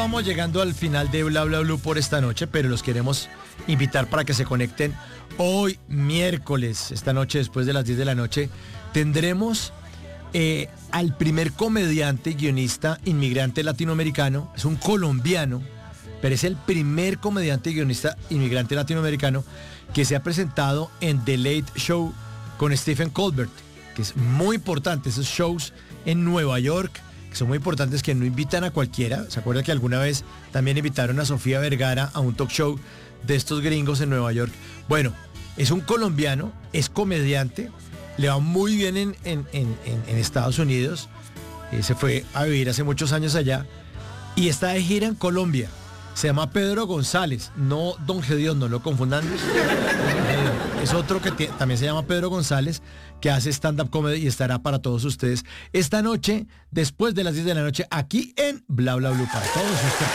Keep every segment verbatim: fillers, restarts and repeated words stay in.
Vamos llegando al final de Bla Bla Blue por esta noche, pero los queremos invitar para que se conecten hoy miércoles, esta noche después de las diez de la noche. Tendremos eh, al primer comediante, guionista, inmigrante latinoamericano. Es un colombiano, pero es el primer comediante, guionista, inmigrante latinoamericano que se ha presentado en The Late Show con Stephen Colbert, que es muy importante. Esos shows en Nueva York, que son muy importantes, que no invitan a cualquiera. ¿Se acuerda que alguna vez también invitaron a Sofía Vergara a un talk show de estos gringos en Nueva York? Bueno, es un colombiano, es comediante, le va muy bien en, en, en, en Estados Unidos, eh, se fue a vivir hace muchos años allá y está de gira en Colombia. Se llama Pedro González, no Don Gedeón, no lo confundan. Es otro que también se llama Pedro González, que hace stand-up comedy y estará para todos ustedes esta noche, después de las diez de la noche, aquí en Bla Bla Blue, para todos ustedes.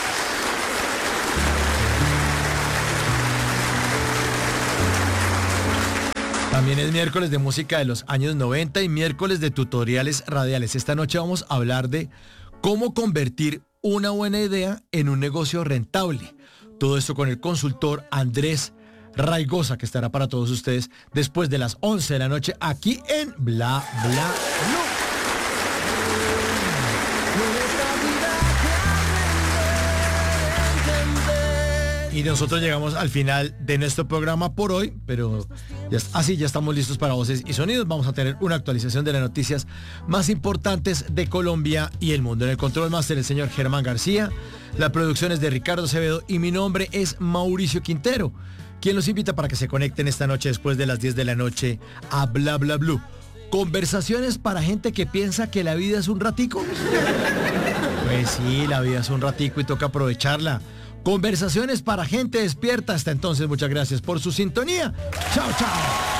También es miércoles de música de los años noventa y miércoles de tutoriales radiales. Esta noche vamos a hablar de cómo convertir una buena idea en un negocio rentable. Todo esto con el consultor Andrés Raigosa, que estará para todos ustedes después de las once de la noche aquí en Bla Bla Blue. Y nosotros llegamos al final de nuestro programa por hoy, pero ya, así ya estamos listos para voces y sonidos. Vamos a tener una actualización de las noticias más importantes de Colombia y el mundo. En el control máster el señor Germán García, la producción es de Ricardo Acevedo y mi nombre es Mauricio Quintero, quien los invita para que se conecten esta noche después de las diez de la noche a Bla Bla Blue. Conversaciones para gente que piensa que la vida es un ratico. Pues sí, la vida es un ratico y toca aprovecharla. Conversaciones para gente despierta. Hasta entonces, muchas gracias por su sintonía. Chao, chao.